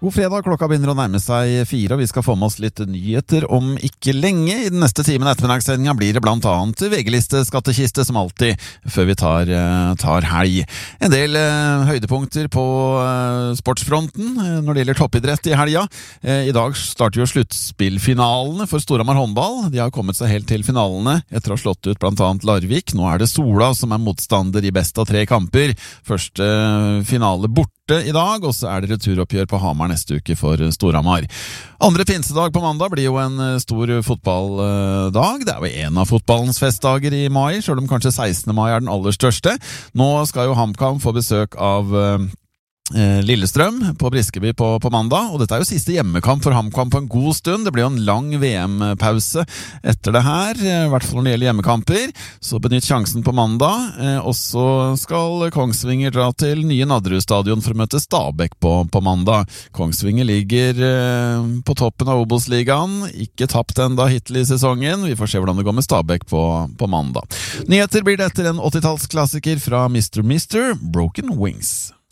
God fredag, klokka begynner å nærme seg 4, og vi skal få med oss litt nyheter om ikke lenge. I den neste timen ettermiddagssendinga blir det blant annet VG-liste, skattekiste som alltid, før vi tar helg. En del høydepunkter på sportsfronten når det gjelder toppidrett i helga. I dag starter jo sluttspillfinalene for Storhamar håndball. De har kommet seg helt til finalene etter å ha slått ut blant annet Larvik. Nå er det Sola som er motstander i best av 3 kamper. Første finale borte i dag, og så er det returoppgjør på Hamar neste uke for Storhamar. Andre pinsedag på mandag blir jo en stor fotballdag. Det er jo en av fotballens festdager i mai, selv om kanskje 16. mai er den aller største. Nå skal jo HamKam få besøk av Lillestrøm på Briskeby på mandag, og dette er jo siste hjemmekamp for HamKam på en god stund. Det blir jo en lang VM-pause etter det her, i hvert fall når det gjelder hjemmekamper. Så benytt sjansen på mandag, og så skal Kongsvinger dra til nye Nadderud stadion for å møte Stabæk på mandag. Kongsvinger ligger på toppen av Obos-ligaen, ikke tapt enda hittil i sesongen. Vi får se hvordan det går med Stabæk på mandag. Nyheter blir det etter en 80-tallsklassiker fra Mr. Broken Wings.